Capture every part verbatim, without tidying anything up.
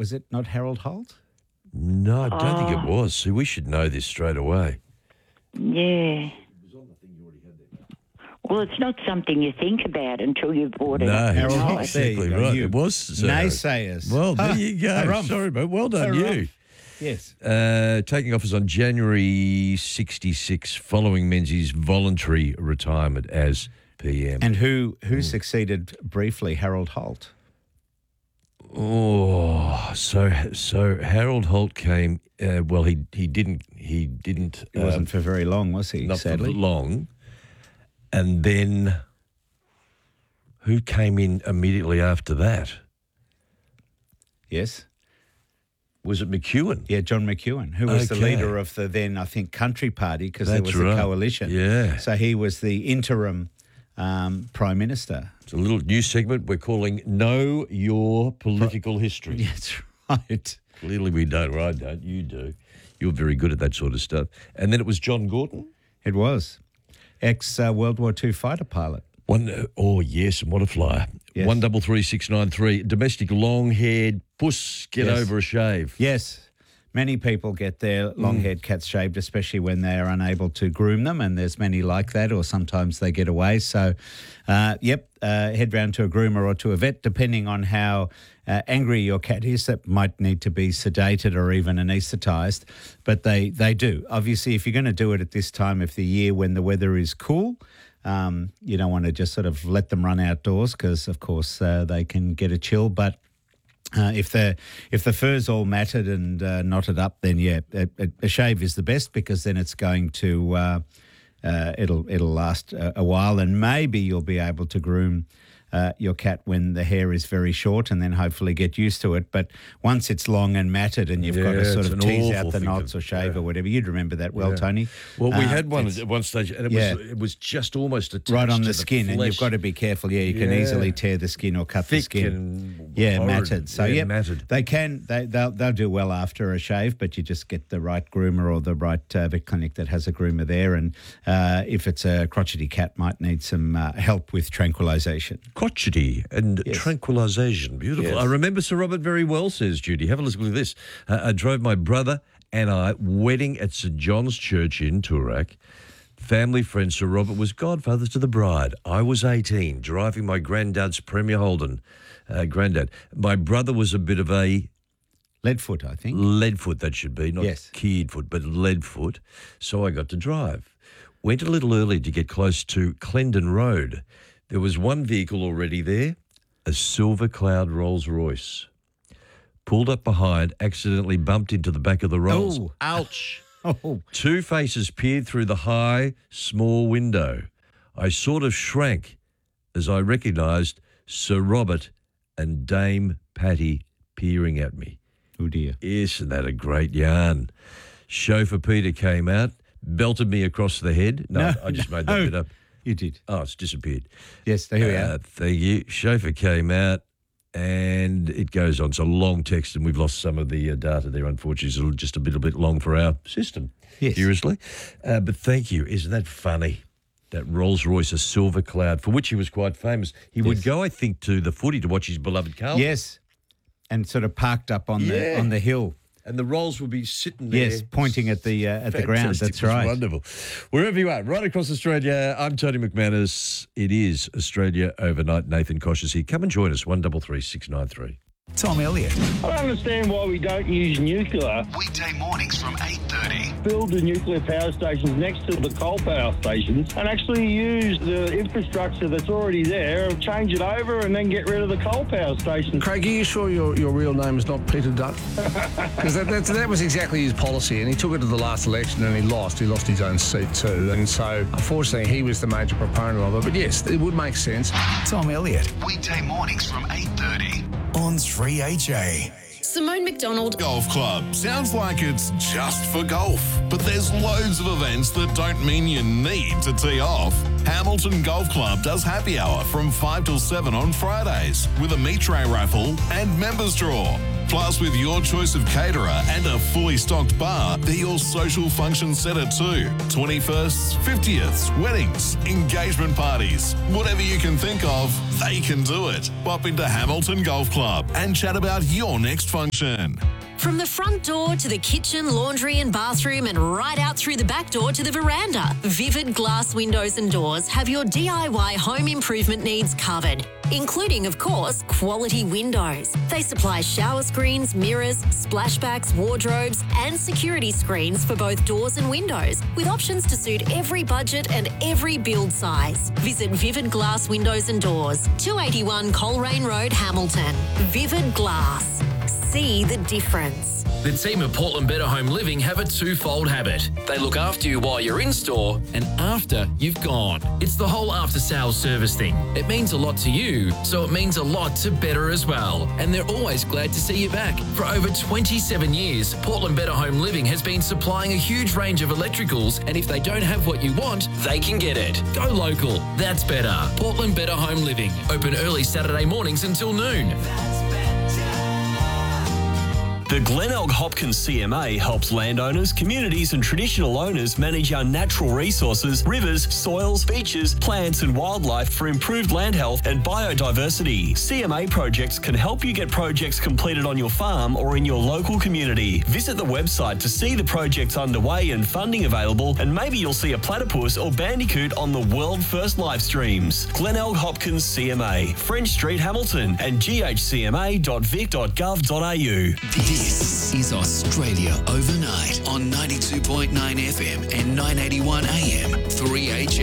Was it not Harold Holt? No, I don't think it was. See, we should know this straight away. Yeah. Well, it's not something you think about until you've bought it. No, up. Harold Harold Holt. Holt. There you Exactly go. right. You It was. Sir Harry. Naysayers. Well, there Huh. you go. Harumph. Sorry, mate. Well done, you. Harumph. Yes. Uh, taking office on January sixty-six, following Menzies' voluntary retirement as P M. And who who succeeded briefly Harold Holt? Oh, so so Harold Holt came. Uh, well, he he didn't he didn't. It wasn't for very long, was he? Not sadly. for long. And then who came in immediately after that? Yes. Was it McEwen? Yeah, John McEwen, who was the Okay. leader of the then, I think, Country Party, because there That's was right. a coalition. Yeah. So he was the interim um, Prime Minister. It's a little new segment we're calling Know Your Political History. That's right. Clearly we don't, or I don't. You do. You're very good at that sort of stuff. And then it was John Gorton. It was. Ex-World War Two fighter pilot. One, uh, oh, yes, and what a flyer. Yes. One double three six nine three. Domestic long-haired puss get Yes. over a shave. Yes. Many people get their long-haired cats shaved, especially when they are unable to groom them, and there's many like that, or sometimes they get away. So, uh, yep, uh, head round to a groomer or to a vet, depending on how uh, angry your cat is. That might need to be sedated or even anaesthetised, but they, they do. Obviously, if you're going to do it at this time of the year when the weather is cool, um, you don't want to just sort of let them run outdoors because, of course, uh, they can get a chill, but Uh, if the if the fur's all matted and uh, knotted up, then yeah, a, a, a shave is the best because then it's going to uh, uh, it'll it'll last a, a while, and maybe you'll be able to groom uh, your cat when the hair is very short, and then hopefully get used to it. But once it's long and matted, and you've got Yeah, to sort it's of an tease awful out the thing knots to- or shave yeah. or whatever, you'd remember that well, Yeah. Tony. Well, we Uh, had one it's at one stage, and it yeah. was it was just almost attached right on to the skin, and flesh. you've got to be careful. Yeah, you can Yeah. easily tear the skin or cut the Thick skin. and Yeah, horrid. matted. So Yeah, yeah, matted. they can they they'll they'll do well after a shave, but you just get the right groomer or the right uh, vet clinic that has a groomer there. And uh, if it's a crotchety cat, might need some uh, help with tranquilisation. Crotchety and Yes. tranquilisation. Beautiful. Yes. I remember Sir Robert very well, says Judy. Have a listen to this. Uh, I drove my brother and I wedding at St John's Church in Toorak. Family friend Sir Robert was godfather to the bride. I was eighteen, driving my granddad's Premier Holden. Uh, granddad. My brother was a bit of a Leadfoot, I think. leadfoot, that should be, not Yes. kidfoot, but leadfoot. So I got to drive. Went a little early to get close to Clendon Road. There was one vehicle already there, a Silver Cloud Rolls Royce. Pulled up behind, accidentally bumped into the back of the Rolls. Oh. Ouch. Oh, Two faces peered through the high, small window. I sort of shrank as I recognised Sir Robert and Dame Patty peering at me. oh dear. Isn't that a great yarn? Chauffeur Peter came out, belted me across the head. No, No, I just made that no. bit up. You did. Oh, it's disappeared. Yes, there we Uh, are. thank you. Chauffeur came out, and it goes on. It's a long text, and we've lost some of the uh, data there, unfortunately. It's a little- just a little bit long for our system, Yes. seriously. Uh, but thank you. Isn't that funny? That Rolls-Royce, a Silver Cloud, for which he was quite famous. He would Yes. go, I think, to the footy to watch his beloved Carlton. Yes, and sort of parked up on Yeah. the on the hill. And the Rolls would be sitting there. Yes, pointing at the uh, at the ground. Fantastic. That's It was right. Wonderful. Wherever you are, right across Australia, I'm Tony McManus. It is Australia Overnight. Nathan Kosh is here. Come and join us, one double three six nine three. Tom Elliott. I don't understand why we don't use nuclear. Weekday mornings from eight thirty. Build the nuclear power stations next to the coal power stations and actually use the infrastructure that's already there, change it over and then get rid of the coal power stations. Craig, are you sure your, your real name is not Peter Dutt? Because that, that, that was exactly his policy, and he took it to the last election and he lost. He lost his own seat too. And so, unfortunately, he was the major proponent of it. But yes, it would make sense. Tom Elliott. Weekday mornings from eight thirty on three H A. Simone McDonald. Golf club. Sounds like it's just for golf. But there's loads of events that don't mean you need to tee off. Hamilton Golf Club does happy hour from five till seven on Fridays with a meat tray raffle and members draw. Plus, with your choice of caterer and a fully stocked bar, they're your social function centre too. twenty-firsts, fiftieths, weddings, engagement parties, whatever you can think of, they can do it. Pop into Hamilton Golf Club and chat about your next function. From the front door to the kitchen, laundry and bathroom and right out through the back door to the veranda, Vivid Glass Windows and Doors have your D I Y home improvement needs covered, including, of course, quality windows. They supply shower screens, mirrors, splashbacks, wardrobes and security screens for both doors and windows, with options to suit every budget and every build size. Visit Vivid Glass Windows and Doors, two eighty-one Coleraine Road, Hamilton. Vivid Glass. See the difference. The team at Portland Better Home Living have a twofold habit. They look after you while you're in store and after you've gone. It's the whole after-sales service thing. It means a lot to you, so it means a lot to Better as well. And they're always glad to see you back. For over twenty-seven years, Portland Better Home Living has been supplying a huge range of electricals, and if they don't have what you want, they can get it. Go local. That's better. Portland Better Home Living. Open early Saturday mornings until noon. The Glenelg Hopkins C M A helps landowners, communities and traditional owners manage our natural resources, rivers, soils, beaches, plants and wildlife for improved land health and biodiversity. C M A projects can help you get projects completed on your farm or in your local community. Visit the website to see the projects underway and funding available, and maybe you'll see a platypus or bandicoot on the world first live streams. Glenelg Hopkins C M A, French Street, Hamilton, and g h c m a dot vic dot gov dot a u. This is Australia Overnight on ninety-two point nine F M and nine eighty-one A M three H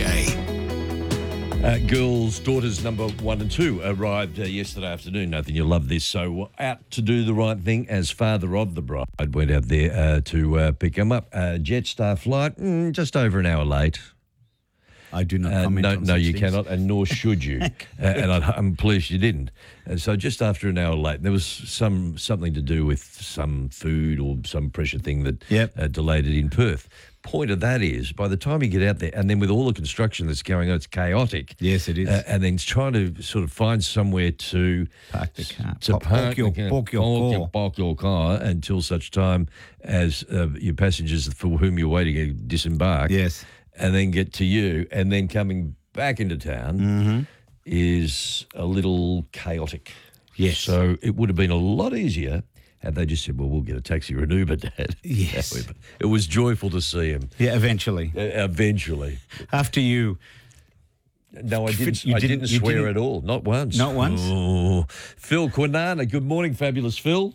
A. Uh, girls, daughters number one and two arrived uh, yesterday afternoon. Nathan, you'll love this. So out to do the right thing as father of the bride went out there uh, to uh, pick them up. Uh, Jetstar flight, mm, just over an hour late. I do not uh, comment no, on No, such you things. cannot, and nor should you. uh, and I, I'm pleased you didn't. Uh, so just after an hour late, there was some something to do with some food or some pressure thing that Yep. uh, delayed it in Perth. Point of that is, by the time you get out there, and then with all the construction that's going on, it's chaotic. Yes, it is. Uh, and then trying to sort of find somewhere to Park the car. to Park- park, park your- the car- park your park car. park your car until such time as uh, your passengers for whom you're waiting disembark. Yes. And then get to you, and then coming back into town Mm-hmm. is a little chaotic. Yes. So it would have been a lot easier had they just said, well, we'll get a taxi or an Uber, Dad. Yes. However, it was joyful to see him. Yeah, eventually. Uh, eventually. After you... No, I didn't, You I didn't- didn't you swear didn't- at all. Not once. Not once? Oh. Phil Quinana, good morning, fabulous Phil.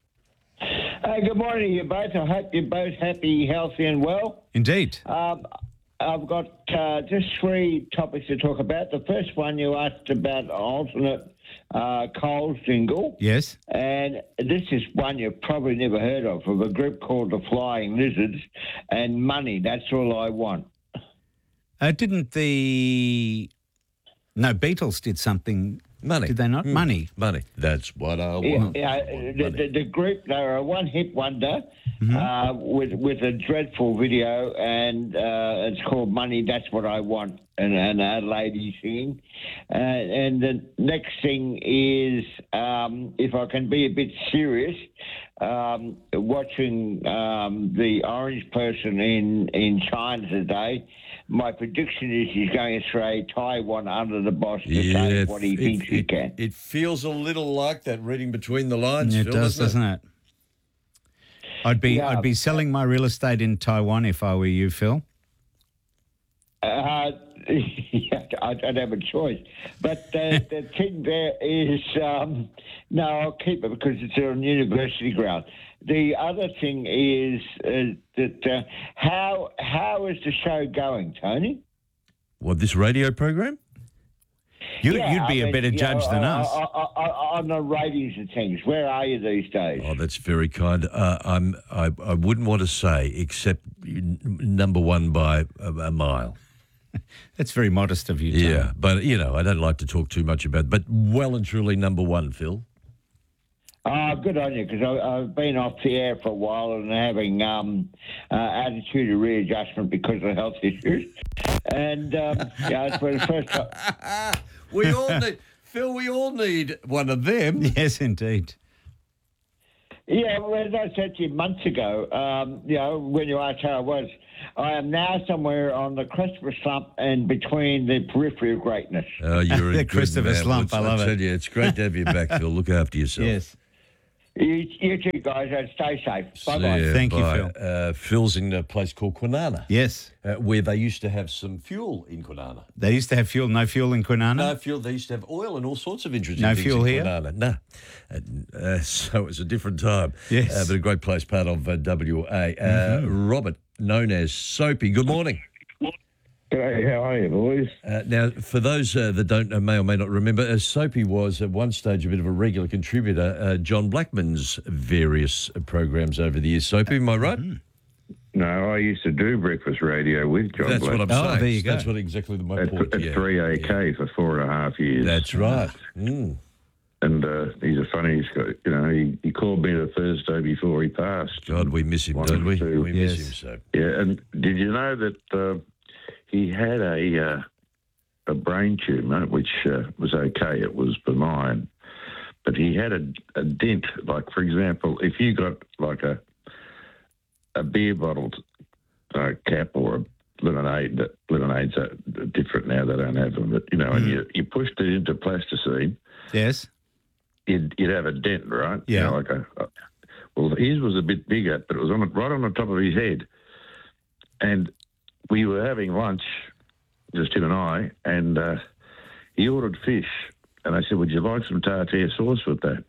Hey, good morning, you both. I hope you're both happy, healthy, and well. Indeed. Um, I've got uh, just three topics to talk about. The first one, you asked about alternate uh, Coles jingle. Yes. And this is one you've probably never heard of, of a group called the Flying Lizards, and money, that's all I want. Uh, didn't the... No, Beatles did something... Money. Did they not? Mm. Money. Money. That's what I Yeah, want. yeah, the, the, the group, they were a one-hit wonder Mm-hmm. uh, with with a dreadful video, and uh, it's called Money, That's What I Want, and, and a lady singing. Uh, and the next thing is, um, if I can be a bit serious, um, watching um, the orange person in, in China today, my prediction is he's going to throw Taiwan under the bus to say what he it, thinks he it, can. It feels a little like that, reading between the lines, Yeah, it Phil, does, doesn't doesn't it? I'd be Yeah. I'd be selling my real estate in Taiwan if I were you, Phil. Uh, yeah, I don't have a choice. But the, the thing there is, um, no, I'll keep it because it's on university ground. The other thing is uh, that uh, how how is the show going, Tony? What, this radio program? You, Yeah, you'd be I a mean, better you judge know, than uh, us. uh, uh, uh, on the ratings and things. Where are you these days? Oh, that's very kind. Uh, I'm. I, I wouldn't want to say except n- number one by a, a mile. That's very modest of you, Tony. Yeah, but you know, I don't like to talk too much about. But well and truly, number one, Phil. Oh, good on you, because I've been off the air for a while and having um, uh, attitude of readjustment because of health issues. And, um, yeah, it's for the first time. We all need, Phil, we all need one of them. Yes, indeed. Yeah, well, as I said to you months ago, um, you know, when you asked how I was, I am now somewhere on the Christopher slump and between the periphery of greatness. Oh, you're a The good Christopher man. slump, Let's- I love I it. tell you, it's great to have you back, Phil. Look after yourself. Yes. You, you two guys, and stay safe. Bye See bye. ya, Thank you, bye. Phil. Uh, Phil's in a place called Kwinana, Yes. uh, where they used to have some fuel in Kwinana. They used to have fuel, no fuel in Kwinana? No fuel. They used to have oil and all sorts of interesting No things fuel in here? Kwinana. No. And, uh, so it was a different time. Yes. Uh, but a great place, part of uh, W A. Uh, Robert, known as Soapy. Good morning. G'day, how are you, boys? Uh, now, for those uh, that don't know, may or may not remember, uh, Soapy was at one stage a bit of a regular contributor, uh, John Blackman's various uh, programs over the years. Soapy, am I right? No, I used to do breakfast radio with John That's Black. what I'm Oh, saying. there you go. That's what exactly my at, point. at yeah. three A K Yeah. for four and a half years. That's right. Mm. And uh, he's a funny, he's got, you know, he, he called me the Thursday before he passed. God, we miss him, Wanted don't we? to- We miss Yes. him so. Yeah, and did you know that uh, he had a uh, a brain tumour, which uh, was okay, it was benign, but he had a, a dent. Like, for example, if you got like a a beer bottle uh, cap or a lemonade, lemonades are different now, they don't have them, but, you know, and you, you pushed it into plasticine, Yes. you'd, you'd have a dent, right? You Yeah. know, like a, a, well, his was a bit bigger, but it was on the, right on the top of his head. And we were having lunch, just him and I, and uh, he ordered fish. And I said, would you like some tartare sauce with that?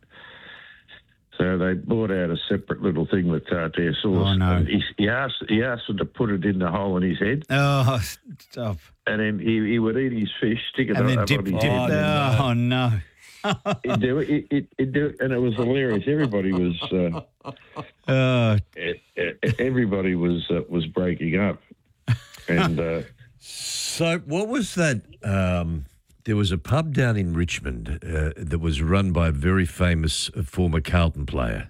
So they brought out a separate little thing with tartare sauce. Oh, no. And he, he, asked, he asked them to put it in the hole in his head. Oh, stop. And then he, he would eat his fish, stick it And then up dip, on dip. his head. Oh, no. He'd do it, he'd, he'd- he'd do it, and it was hilarious. Everybody was... Uh, Oh, e- e- everybody was uh, was breaking up, and uh, So, what was that? Um, there was a pub down in Richmond uh, that was run by a very famous uh, former Carlton player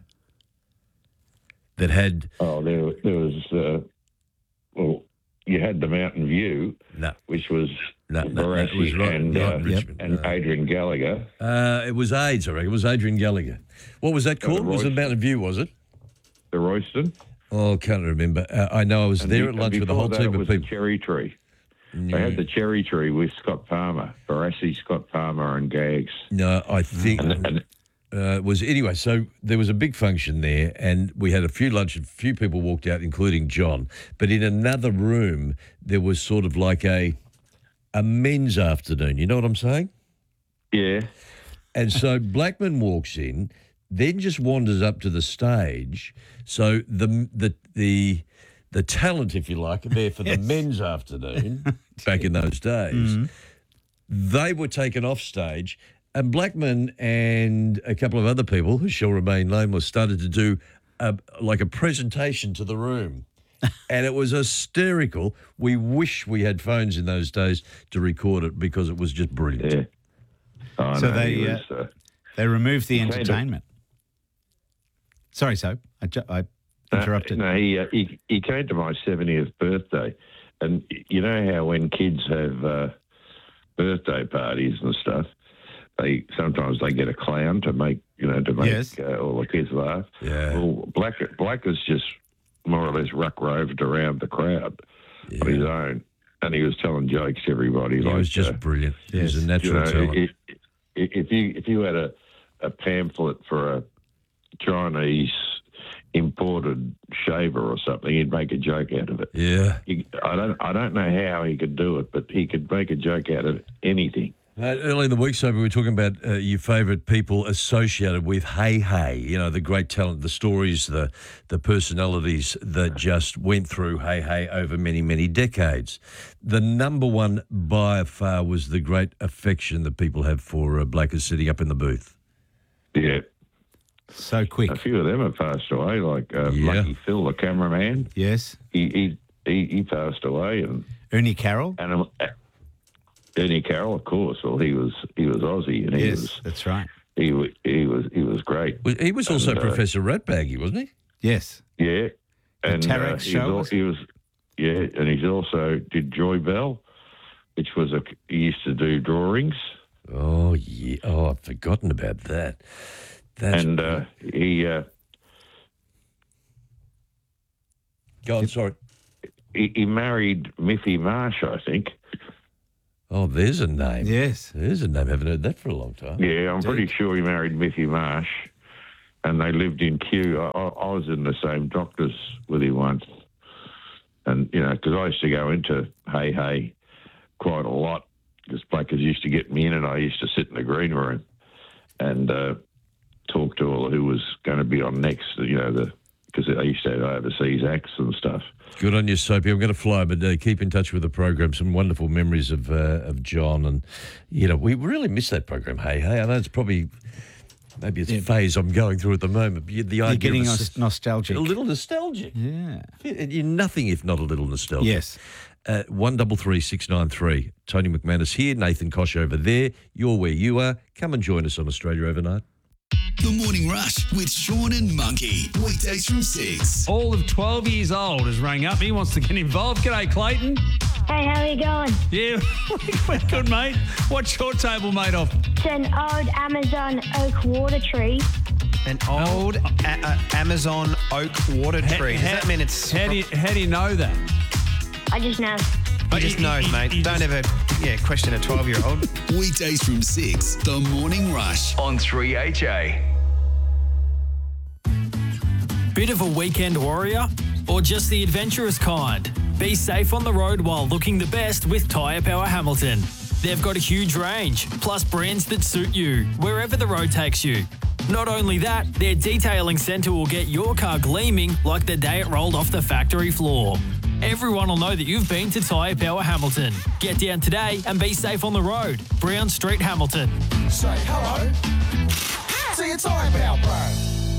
that had. oh, there there was uh, well, you had the Mountain View, No, which was no, no, no, it Barassi was right, and right uh, Richmond. and Adrian Gallagher. Uh, it was AIDS, I reckon. It was Adrian Gallagher. What was that called? the Was it Royston. Mountain View, was it? The Royston. Oh, can't remember. Uh, I know I was And there be- at and lunch with a before whole that, team it of was the people. Cherry Tree. They had the Cherry Tree with Scott Palmer, Barassi, Scott Palmer, and Gags. No, I think And, and uh, it was anyway. So there was a big function there, and we had a few lunch. A few people walked out, including John. But in another room, there was sort of like a a men's afternoon. You know what I'm saying? yeah, And so Blackman walks in, then just wanders up to the stage. So the the the the talent, if you like, there for the men's afternoon back in those days, they were taken off stage, and Blackman and a couple of other people who shall remain nameless started to do a, like a presentation to the room. And it was hysterical. We wish we had phones in those days to record it because it was just brilliant. yeah. I So know, they, he uh, was, uh, they removed the Kind of. entertainment. Sorry, Soap. I, ju- I No, interrupted. No, he, uh, he he came to my seventieth birthday, and you know how when kids have uh, birthday parties and stuff, they sometimes they get a clown to make you know to make Yes. uh, all the kids laugh. Yeah. Well, Black Black was just more or less ruck roved around the crowd on his own, and he was telling jokes to everybody. He like, was just uh, brilliant. He was a you natural know, talent. i- i- if you if you had a, a pamphlet for a Chinese imported shaver or something, he'd make a joke out of it. yeah. He, I don't I don't know how he could do it, but he could make a joke out of anything. Uh, early in the week, so we were talking about uh, your favourite people associated with Hey Hey. You know, the great talent, the stories, the the personalities that just went through Hey Hey over many, many decades. The number one by far was the great affection that people have for uh, Blackers sitting up in the booth. Yeah, So quick. a few of them have passed away, like uh, Yeah. Lucky Phil, the cameraman. Yes. He he he, he passed away, and Ernie Carroll. and um, Ernie Carroll, of course. Well, he was he was Aussie, and he Yes, was that's right. he was he was he was great. Was- He was also And, uh, Professor Ratbaggy, wasn't he? Yes. Yeah, and Tarek uh, he, show, was, al- was he was yeah, and he's also did Joy Bell. which was a he used to do drawings. Oh yeah. Oh, I've forgotten about that. That's and uh, he. Uh, Go on, sorry. He, he married Miffy Marsh, I think. Oh, there's a name. Yes. There's a name. Haven't heard that for a long time. Yeah, I'm pretty sure he married Miffy Marsh, and they lived in Kew. I, I was in the same doctors with him once. And, you know, because I used to go into Hey Hey quite a lot, because Blakers used to get me in, and I used to sit in the green room and uh, talk to all who was going to be on next, you know, the because I used to have overseas acts and stuff. Good on you, Soapy. I'm going to fly, but uh, keep in touch with the program. Some wonderful memories of uh, of John, and you know we really miss that program. Hey, hey, I know it's probably maybe it's Yeah. a phase I'm going through at the moment. But the idea You're getting of a, nos- nostalgic. a little nostalgic. Yeah. You're nothing if not a little nostalgic. Yes. Uh, one double three six nine three. Tony McManus here. Nathan Kosh over there. You're where you are. Come and join us on Australia Overnight. The Morning Rush with Sean and Monkey. Weekdays from six. All of twelve years old has rang up. He wants to get involved. G'day, Clayton. Hey, how are you going? Yeah, we're good, mate. What's your table made of? It's an old Amazon oak water tree. An old a- a- Amazon oak water tree. Does that mean it's... How do you, how do you know that? I just know. You just know, mate. Don't ever yeah, question a twelve-year-old. Weekdays from six. The Morning Rush on three H A. Bit of a weekend warrior? Or just the adventurous kind? Be safe on the road while looking the best with Tyre Power Hamilton. They've got a huge range, plus brands that suit you, wherever the road takes you. Not only that, their detailing centre will get your car gleaming like the day it rolled off the factory floor. Everyone will know that you've been to Tyre Power Hamilton. Get down today and be safe on the road. Brown Street, Hamilton. Say hello to your Tyre Power Pro.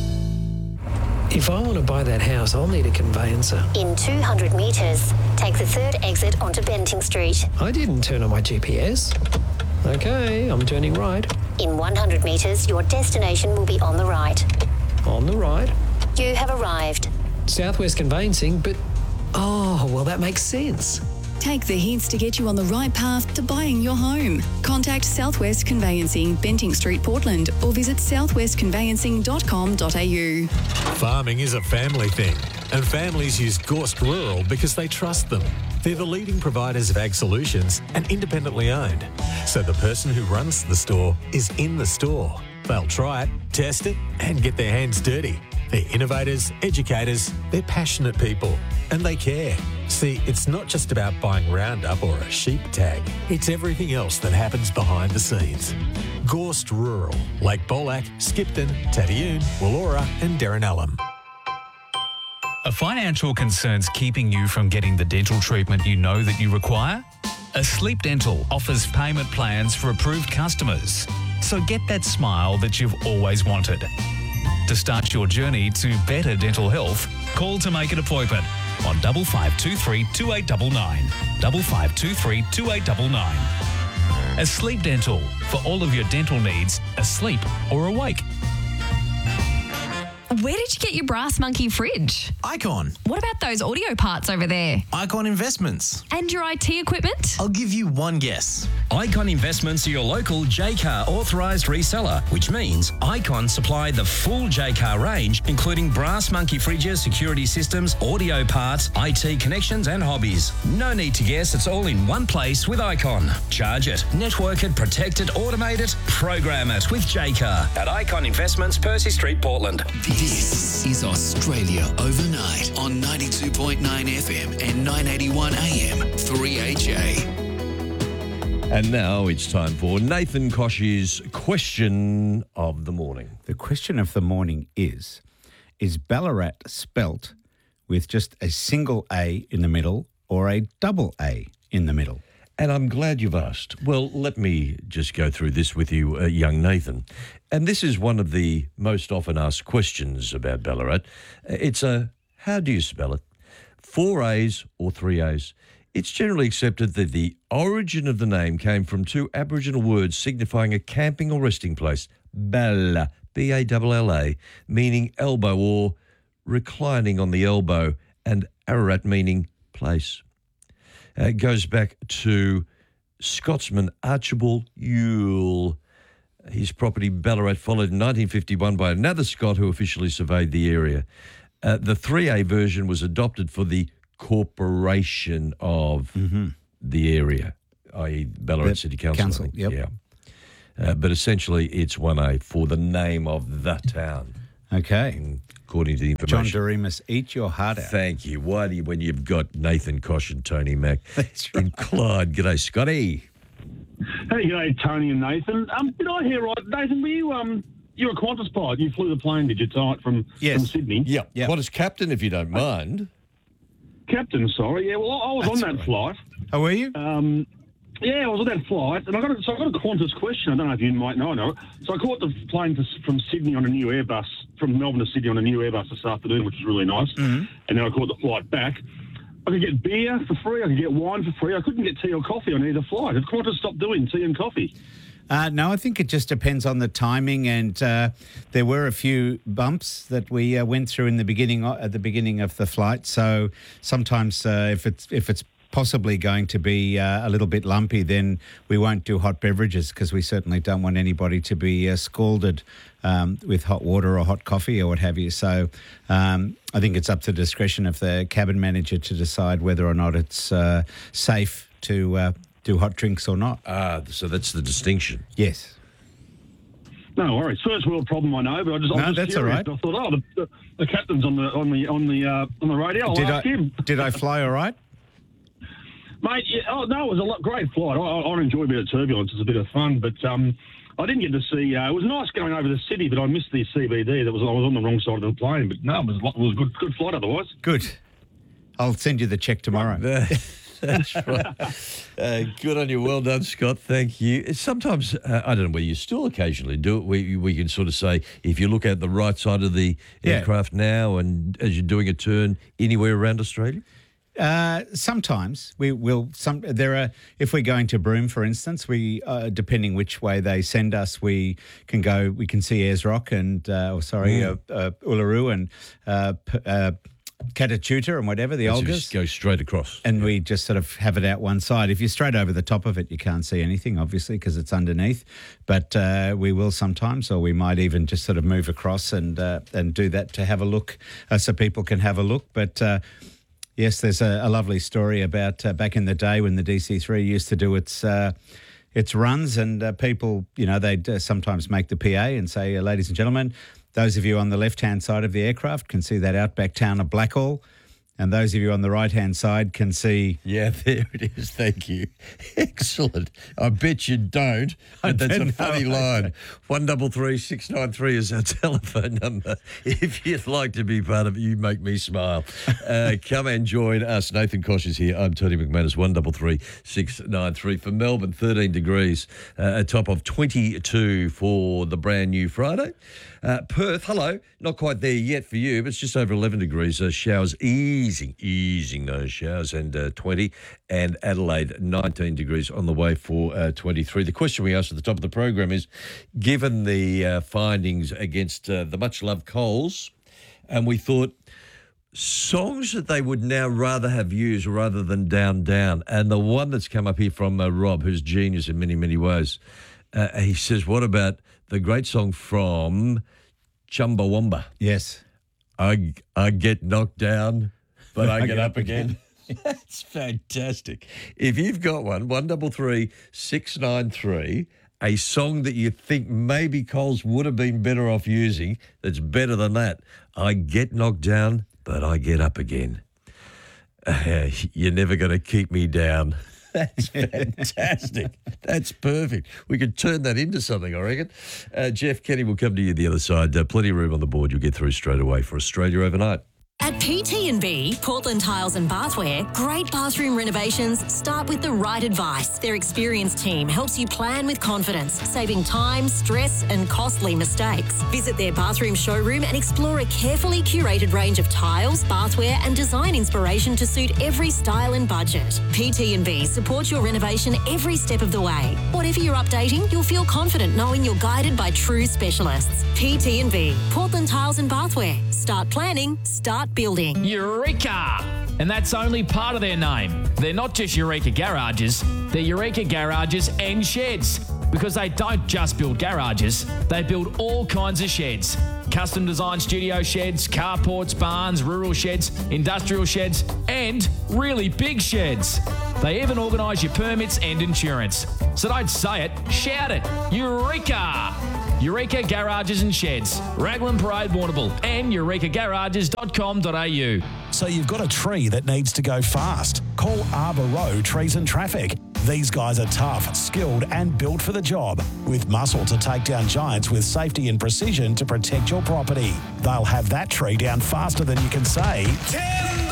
If I want to buy that house, I'll need a conveyancer. In two hundred metres, take the third exit onto Benting Street. I didn't turn on my G P S. Okay, I'm turning right. In one hundred metres, your destination will be on the right. On the right. You have arrived. Southwest Conveyancing, but... Oh, well, that makes sense. Take the hints to get you on the right path to buying your home. Contact Southwest Conveyancing, Benting Street, Portland, or visit southwest conveyancing dot com dot a u. Farming is a family thing, and families use Gorst Rural because they trust them. They're the leading providers of ag solutions and independently owned. So the person who runs the store is in the store. They'll try it, test it, and get their hands dirty. They're innovators, educators, they're passionate people, and they care. See, it's not just about buying Roundup or a sheep tag. It's everything else that happens behind the scenes. Gorst Rural, Lake Bolac, Skipton, Tadioon, Wollora and Derrinallum. Are financial concerns keeping you from getting the dental treatment you know that you require? Asleep Dental offers payment plans for approved customers. So get that smile that you've always wanted. To start your journey to better dental health, call to make an appointment on double five two three two eight nine nine, double five two three two eight nine nine. Asleep Dental, for all of your dental needs, asleep or awake. Where did you get your Brass Monkey fridge? Icon. What about those audio parts over there? Icon Investments. And your I T equipment? I'll give you one guess. Icon Investments are your local J-Car authorised reseller, which means Icon supply the full J-Car range, including Brass Monkey fridges, security systems, audio parts, I T connections and hobbies. No need to guess, it's all in one place with Icon. Charge it, network it, protect it, automate it, program it with J-Car at Icon Investments, Percy Street, Portland. This is Australia Overnight on ninety-two point nine F M and nine eighty-one A M, three H A. And now it's time for Nathan Kosh's question of the morning. The question of the morning is, is Ballarat spelt with just a single A in the middle or a double A in the middle? And I'm glad you've asked. Well, let me just go through this with you, uh, young Nathan. And this is one of the most often asked questions about Ballarat. It's a, how do you spell it? Four A's or three A's? It's generally accepted that the origin of the name came from two Aboriginal words signifying a camping or resting place. Balla, B A L L A, meaning elbow or reclining on the elbow, and Ararat meaning place. Uh, it goes back to Scotsman Archibald Yule. His property Ballarat followed in nineteen fifty-one by another Scot who officially surveyed the area. Uh, the three A version was adopted for the corporation of Mm-hmm. the area, that is. Ballarat The City Council. council, I think. yep. Yeah. Uh, but essentially, it's one A for the name of the town. Okay. According to the John information. Doremus, eat your heart out. Thank you. Why do you, when you've got Nathan Kosh and Tony Mack in Clyde? G'day, Scotty. Hey, g'day, Tony and Nathan. Um, did I hear right, Nathan? Were you um, you're a Qantas pilot? You flew the plane, did you, tonight from Yes. from Sydney? Yeah. Qantas captain, if you don't mind. Captain, sorry. Yeah, well, I I was That's on that right. flight. Oh, were you? Um, yeah, I was on that flight, and I got a, so I got a Qantas question. I don't know if you might know. I know. So I caught the plane to, from Sydney on a new Airbus, from Melbourne to Sydney on a new Airbus this afternoon, which was really nice. Mm-hmm. And then I caught the flight back. I could get beer for free. I could get wine for free. I couldn't get tea or coffee on either flight. Have Qantas stopped doing tea and coffee? Uh, no, I think it just depends on the timing, and uh, there were a few bumps that we uh, went through in the beginning at the beginning of the flight. So sometimes, uh, if it's if it's possibly going to be uh, a little bit lumpy, then we won't do hot beverages because we certainly don't want anybody to be uh, scalded um, with hot water or hot coffee or what have you. So um, I think it's up to the discretion of the cabin manager to decide whether or not it's uh, safe to uh, do hot drinks or not. Ah, so that's the distinction. Yes. No worries. First world problem, I know, but I just I No, was just that's all curious. right. I thought, oh, the, the, the captain's on the on the on the uh, on the radio. I'll Did ask I him. did I fly all right? Mate, yeah, oh, no, it was a lot, great flight. I, I, I enjoy a bit of turbulence. It's a bit of fun, but um, I didn't get to see. Uh, it was nice going over the city, but I missed the C B D. That was I was on the wrong side of the plane, but no, it was it was a good good flight otherwise. Good. I'll send you the check tomorrow. That's right. Uh, good on you. Well done, Scott. Thank you. It's sometimes, uh, I don't know whether you still occasionally do it. We, we can sort of say, if you look at the right side of the Yeah. aircraft now and as you're doing a turn anywhere around Australia? Uh, sometimes we will. Some there are. If we're going to Broome, for instance, we uh, depending which way they send us, we can go. We can see Ayers Rock and, uh, or sorry, Mm. uh, uh, Uluru and uh, P- uh, Catatuta and whatever the So you Olgas. just go straight across. And we just sort of have it out one side. If you're straight over the top of it, you can't see anything, obviously, because it's underneath. But uh, we will sometimes, or we might even just sort of move across and uh, and do that to have a look, uh, so people can have a look. But uh, yes, there's a, a lovely story about uh, back in the day when the D C three used to do its uh, its runs, and uh, people, you know, they'd uh, sometimes make the P A and say, uh, ladies and gentlemen, those of you on the left-hand side of the aircraft can see that outback town of Blackall, and those of you on the right-hand side can see... Yeah, there it is. Thank you. Excellent. I bet you don't, I but that's a don't funny know. line. one double three six nine three is our telephone number. If you'd like to be part of it, you make me smile. Uh, come and join us. Nathan Kosh is here. I'm Tony McManus. one double three six nine three for Melbourne. thirteen degrees, uh, a top of twenty-two for the brand new Friday. Uh, Perth, hello. Not quite there yet for you, but it's just over eleven degrees. Uh, showers easing, easing those showers, and uh, twenty. And Adelaide, nineteen degrees on the way for uh, twenty-three. The question we asked at the top of the program is, given the uh, findings against uh, the much-loved Coles, and we thought songs that they would now rather have used rather than Down Down. And the one that's come up here from uh, Rob, who's genius in many, many ways, uh, he says, what about the great song from Chumbawamba? Yes. I, I get knocked down, but I, I get, get up, up again. That's fantastic. If you've got one, one double three six nine three, a song that you think maybe Coles would have been better off using that's better than that. I get knocked down, but I get up again. Uh, you're never going to keep me down. That's fantastic. That's perfect. We could turn that into something, I reckon. Uh, Jeff Kenny will come to you the other side. Uh, plenty of room on the board. You'll get through straight away for Australia Overnight. At P T and B, Portland Tiles and Bathware, great bathroom renovations start with the right advice. Their experienced team helps you plan with confidence, saving time, stress and costly mistakes. Visit their bathroom showroom and explore a carefully curated range of tiles, bathware and design inspiration to suit every style and budget. P T and B support your renovation every step of the way. Whatever you're updating, you'll feel confident knowing you're guided by true specialists. P T and B, Portland Tiles and Bathware. Start planning, start building. Eureka! And that's only part of their name. They're not just Eureka Garages, they're Eureka Garages and Sheds. Because they don't just build garages, they build all kinds of sheds. Custom designed studio sheds, carports, barns, rural sheds, industrial sheds, and really big sheds. They even organise your permits and insurance. So don't say it, shout it. Eureka! Eureka Garages and Sheds, Raglan Parade, Warrnambool, and eureka garages dot com dot a u. So you've got a tree that needs to go fast. Call Arbor Row Trees and Traffic. These guys are tough, skilled and built for the job, with muscle to take down giants with safety and precision to protect your property. They'll have that tree down faster than you can say, timber!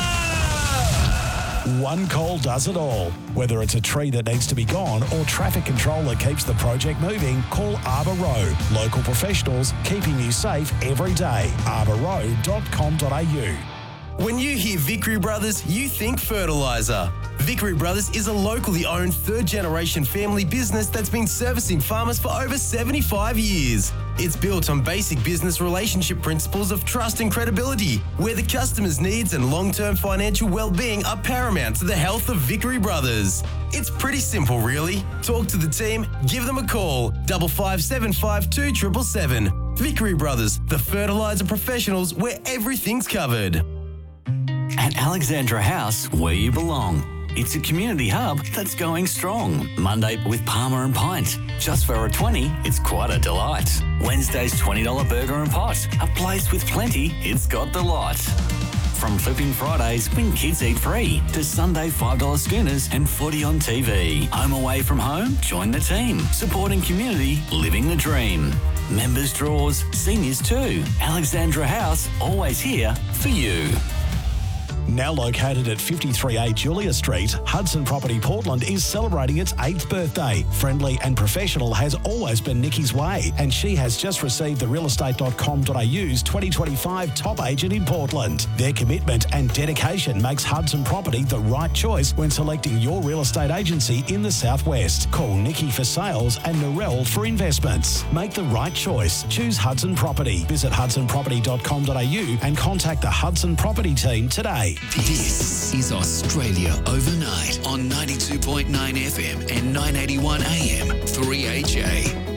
One call does it all. Whether it's a tree that needs to be gone or traffic control that keeps the project moving, call Arbor Row. Local professionals keeping you safe every day. arbor row dot com dot a u. When you hear Vickery Brothers, you think fertiliser. Vickery Brothers is a locally owned third-generation family business that's been servicing farmers for over seventy-five years. It's built on basic business relationship principles of trust and credibility, where the customer's needs and long-term financial well-being are paramount to the health of Vickery Brothers. It's pretty simple, really. Talk to the team, give them a call, double five seven five two triple seven. Vickery Brothers, the fertiliser professionals where everything's covered. At Alexandra House, where you belong. It's a community hub that's going strong. Monday with Palmer and Pint. Just for a twenty, it's quite a delight. Wednesday's twenty dollars burger and pot. A place with plenty, it's got the lot. From Flipping Fridays when kids eat free to Sunday five dollars schooners and footy on T V. Home away from home? Join the team. Supporting community, living the dream. Members draws, seniors too. Alexandra House, always here for you. Now located at fifty-three A Julia Street, Hudson Property Portland is celebrating its eighth birthday. Friendly and professional has always been Nikki's way, and she has just received the real estate dot com dot a u's twenty twenty-five Top Agent in Portland. Their commitment and dedication makes Hudson Property the right choice when selecting your real estate agency in the Southwest. Call Nikki for sales and Narelle for investments. Make the right choice. Choose Hudson Property. Visit hudson property dot com dot a u and contact the Hudson Property team today. This is Australia Overnight on ninety-two point nine F M and nine eighty-one A M three H A.